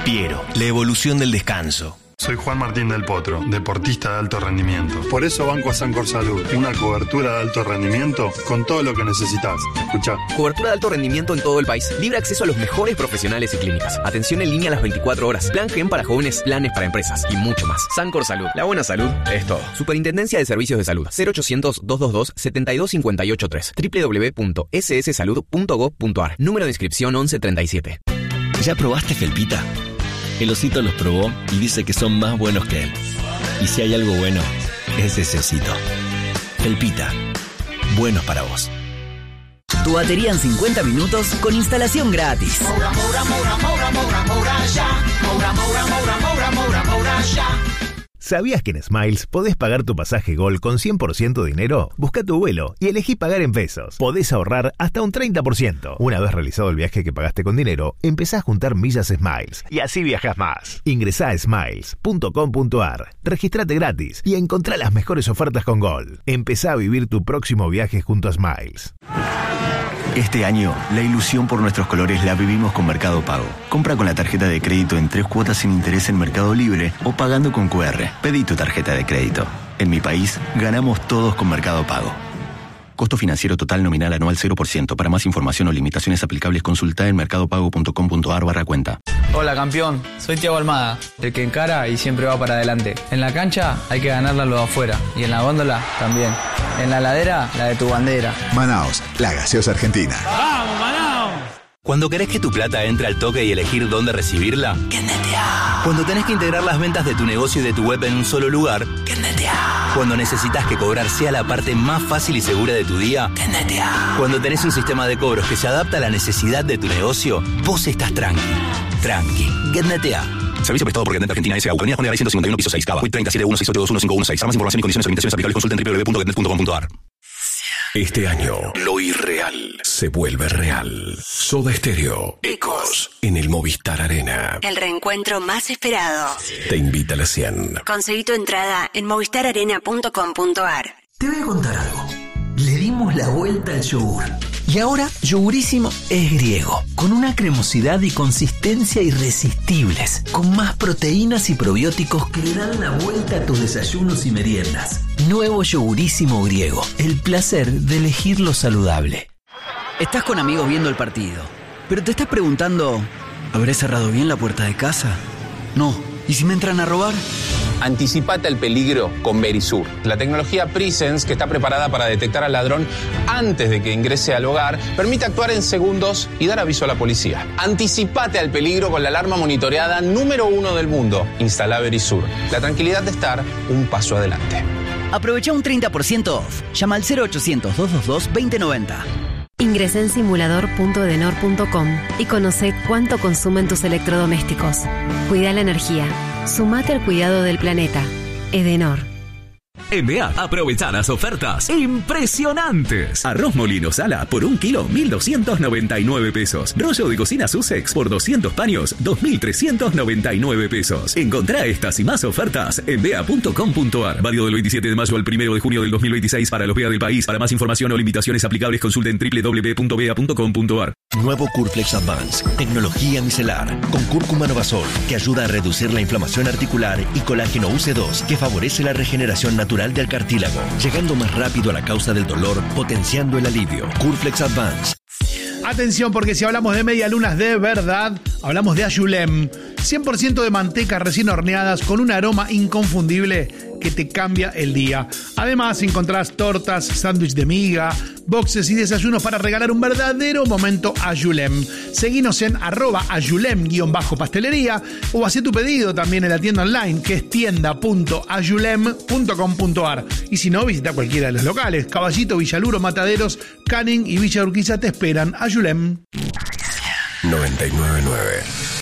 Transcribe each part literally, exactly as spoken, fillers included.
Piero, la evolución del descanso. Soy Juan Martín del Potro, deportista de alto rendimiento. Por eso banco a Sancor Salud, una cobertura de alto rendimiento con todo lo que necesitas. Escuchá. Cobertura de alto rendimiento en todo el país. Libre acceso a los mejores profesionales y clínicas. Atención en línea a las veinticuatro horas. Plan Gen para jóvenes, planes para empresas y mucho más. Sancor Salud. La buena salud es todo. Superintendencia de Servicios de Salud. cero ochocientos, doscientos veintidós, setenta y dos cincuenta y ocho tres. doble u doble u doble u punto ese ese salud punto gob punto a r. Número de inscripción once treinta y siete. ¿Ya probaste Felpita? El osito los probó y dice que son más buenos que él. Y si hay algo bueno, es ese osito. Felpita, buenos para vos. Tu batería en cincuenta minutos con instalación gratis. Moura, Moura, Moura, Moura, Moura, Moura, ya. Moura, Moura, Moura, Moura, Moura, Moura, ya. ¿Sabías que en Smiles podés pagar tu pasaje Gol con cien por ciento de dinero? Busca tu vuelo y elegí pagar en pesos. Podés ahorrar hasta un treinta por ciento. Una vez realizado el viaje que pagaste con dinero, empezá a juntar millas Smiles y así viajas más. Ingresá a smiles punto com punto a r, registrate gratis y encontrá las mejores ofertas con Gol. Empezá a vivir tu próximo viaje junto a Smiles. Este año, la ilusión por nuestros colores la vivimos con Mercado Pago. Compra con la tarjeta de crédito en tres cuotas sin interés en Mercado Libre o pagando con cu erre. Pedí tu tarjeta de crédito. En mi país, ganamos todos con Mercado Pago. Costo financiero total nominal anual cero por ciento. Para más información o limitaciones aplicables, consulta en mercadopago punto com punto a r barra cuenta. Hola campeón, soy Thiago Almada, el que encara y siempre va para adelante. En la cancha hay que ganarla lo de afuera y en la góndola también. En la ladera, la de tu bandera. Manaos, la gaseosa argentina. ¡Vamos, Manaos! Cuando querés que tu plata entre al toque y elegir dónde recibirla, ¡Quendetea! cuando tenés que integrar las ventas de tu negocio y de tu web en un solo lugar, ¡Quendetea! cuando necesitas que cobrar sea la parte más fácil y segura de tu día, ¡Quendetea! cuando tenés un sistema de cobros que se adapta a la necesidad de tu negocio, vos estás tranqui. Tranqui. GetNetea. Servicio prestado por GetNet Argentina S A. Avenida Juan de Garay ciento cincuenta y uno, piso seis, Cava. Wii treinta, siete uno seis ocho dos uno cinco uno seis. Para más información y condiciones y limitaciones aplicables, consulta en doble u doble u doble u punto getnet punto com punto a r. Este año, lo irreal se vuelve real. Soda Stereo. Ecos. En el Movistar Arena. El reencuentro más esperado. Te invita a la cien. Conseguí tu entrada en movistar arena punto com punto a r. Te voy a contar algo. Le dimos la vuelta al yogur. Y ahora, Yogurísimo es griego, con una cremosidad y consistencia irresistibles, con más proteínas y probióticos que le dan la vuelta a tus desayunos y meriendas. Nuevo Yogurísimo griego, el placer de elegir lo saludable. Estás con amigos viendo el partido, pero te estás preguntando, ¿habré cerrado bien la puerta de casa? No. ¿Y si me entran a robar? Anticipate al peligro con Verisur, la tecnología Presence que está preparada para detectar al ladrón antes de que ingrese al hogar, permite actuar en segundos y dar aviso a la policía. Anticipate al peligro con la alarma monitoreada número uno del mundo. Instala Verisur, la tranquilidad de estar un paso adelante. Aprovecha un treinta por ciento off. Llama al cero ochocientos, doscientos veintidós, veinte noventa. Ingresá en simulador punto edenor punto com y conoce cuánto consumen tus electrodomésticos. Cuida la energía. Sumate al cuidado del planeta. Edenor. En B A, aprovecha las ofertas impresionantes. Arroz molino sala por un kilo, mil doscientos noventa y nueve pesos. Rollo de cocina Sussex por doscientos paños, dos mil trescientos noventa y nueve pesos. Encontrá estas y más ofertas en b a punto com punto a r. Válido del veintisiete de mayo al primero de junio del dos mil veintiséis para los B A del país. Para más información o limitaciones aplicables, consulta en doble u doble u doble u punto b a punto com punto a r. Nuevo Curflex Advance, tecnología micelar, con cúrcuma novasol, que ayuda a reducir la inflamación articular, y colágeno U C dos, que favorece la regeneración natural del cartílago, llegando más rápido a la causa del dolor, potenciando el alivio. Curflex Advance. Atención, porque si hablamos de medialunas de verdad, hablamos de Ayulem. cien por ciento de manteca recién horneadas con un aroma inconfundible que te cambia el día. Además, encontrás tortas, sándwich de miga, boxes y desayunos para regalar un verdadero momento Ayulem. Seguinos en arroba ayulem-pastelería o hacé tu pedido también en la tienda online, que es tienda punto ayulem punto com punto a r. Y si no, visita cualquiera de los locales. Caballito, Villaluro, Mataderos, Canning y Villa Urquiza te esperan. Ayulem. noventa y nueve punto nueve.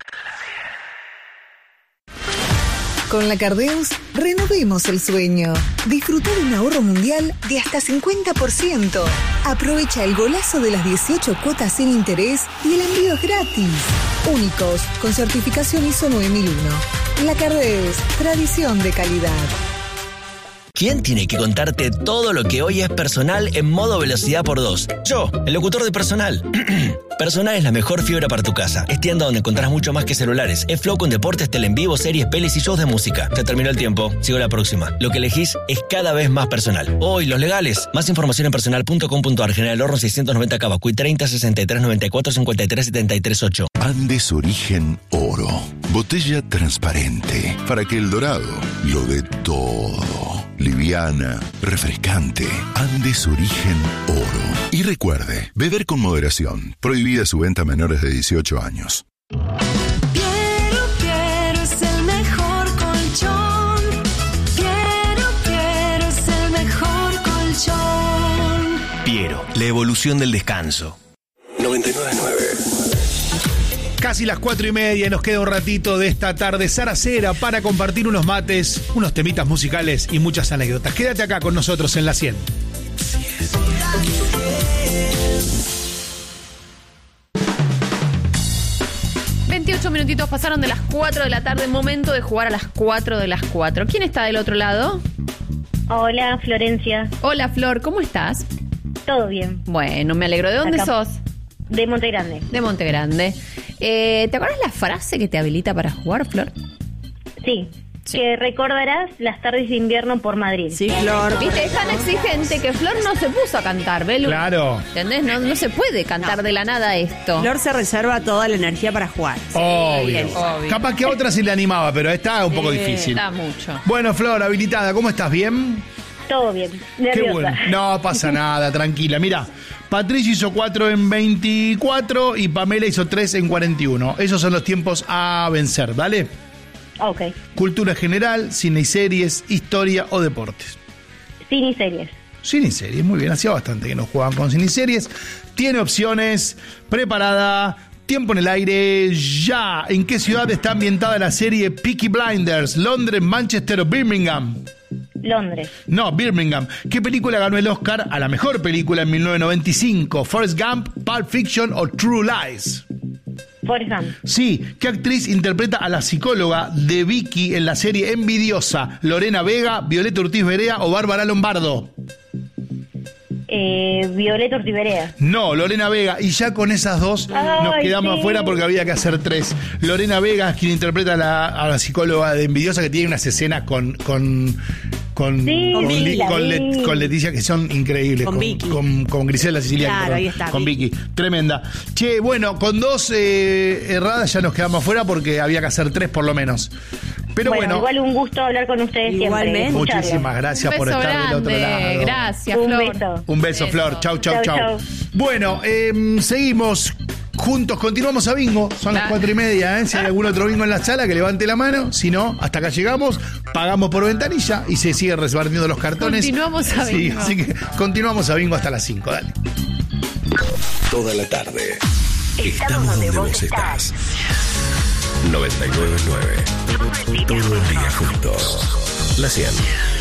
Con la Cardeus, renovemos el sueño. Disfruta de un ahorro mundial de hasta cincuenta por ciento. Aprovecha el golazo de las dieciocho cuotas sin interés y el envío es gratis. Únicos, con certificación I S O nueve mil uno. La Cardeus, tradición de calidad. ¿Quién tiene que contarte todo lo que hoy es personal en modo velocidad por dos? Yo, el locutor de Personal. Personal es la mejor fibra para tu casa. Es tienda donde encontrás mucho más que celulares. Es Flow con deportes, tele en vivo, series, pelis y shows de música. Se terminó el tiempo. Sigo la próxima. Lo que elegís es cada vez más personal. Hoy, los legales. Más información en personal punto com punto a r. General Horno seiscientos noventa Cavacuy treinta sesenta y tres noventa y cuatro cincuenta y tres setenta y tres ocho. Andes Origen Oro. Botella transparente para que el dorado lo dé todo. Liviana, refrescante. Andes Origen Oro. Y recuerde, beber con moderación. Prohibida su venta a menores de dieciocho años. Piero, Piero es el mejor colchón. Piero, Piero es el mejor colchón. Piero, la evolución del descanso. noventa y nueve punto nueve. Casi las cuatro y media y nos queda un ratito de esta tarde zaracera para compartir unos mates, unos temitas musicales y muchas anécdotas. Quédate acá con nosotros en la cien. veintiocho minutitos pasaron de las cuatro de la tarde, momento de jugar a las cuatro de las cuatro. ¿Quién está del otro lado? Hola, Florencia. Hola, Flor, ¿cómo estás? Todo bien. Bueno, me alegro. ¿De dónde Acá. sos? De Monte Grande. De Monte Grande. Eh, ¿Te acuerdas la frase que te habilita para jugar, Flor? Sí. Sí. Que recordarás las tardes de invierno por Madrid. Sí, Flor. Viste, es tan exigente que Flor no se puso a cantar, Belu. Claro. ¿Entendés? No, no se puede cantar no. de la nada esto. Flor se reserva toda la energía para jugar. Obvio. Sí, obvio. Capaz que a otra sí le animaba, pero esta es un poco eh, difícil. Da mucho. Bueno, Flor, habilitada, ¿cómo estás? ¿Bien? Todo bien. Nerviosa. Qué bueno. No pasa nada, tranquila. Mira, Patricia hizo cuatro en veinticuatro y Pamela hizo tres en cuarenta y uno. Esos son los tiempos a vencer, ¿vale? Ok. Cultura general, cine y series, historia o deportes. Cine y series. Cine y series, muy bien. Hacía bastante que no jugaban con cine y series. Tiene opciones. Preparada. Tiempo en el aire. Ya. ¿En qué ciudad está ambientada la serie Peaky Blinders? ¿Londres, Manchester o Birmingham? Londres. No, Birmingham. ¿Qué película ganó el Oscar a la mejor película en mil novecientos noventa y cinco? ¿Forrest Gump, Pulp Fiction o True Lies? Forrest Gump. Sí. ¿Qué actriz interpreta a la psicóloga de Vicky en la serie Envidiosa? ¿Lorena Vega, Violeta Ortiz Berea o Bárbara Lombardo? Eh, Violeta Ortiz Berea. No, Lorena Vega. Y ya con esas dos Ay, nos quedamos sí. afuera porque había que hacer tres. Lorena Vega es quien interpreta a la, a la psicóloga de Envidiosa, que tiene unas escenas con... con Con, sí, con, vi, con, Le, con Leticia que son increíbles. Con, con Vicky. Con, con Grisela Siciliani. Claro, perdón, ahí está, con Vicky. Vicky. Tremenda. Che, bueno, con dos eh, erradas ya nos quedamos afuera porque había que hacer tres por lo menos. Pero bueno. bueno igual un gusto hablar con ustedes igualmente. siempre. Muchísimas gracias por estar grande. del otro lado. Gracias, un Flor. Beso. Un beso, beso. Flor. Chau, chau, chau. Chau, chau. Bueno, eh, seguimos. Juntos, continuamos a bingo. Son las cuatro y media, ¿eh? Si hay algún otro bingo en la sala, que levante la mano. Si no, hasta acá llegamos, pagamos por ventanilla y se siguen repartiendo los cartones. Continuamos a sí, bingo. Así que continuamos a bingo hasta las cinco, dale. Toda la tarde. Estamos donde vos estás. noventa y nueve punto nueve. Todo el día juntos. La cien.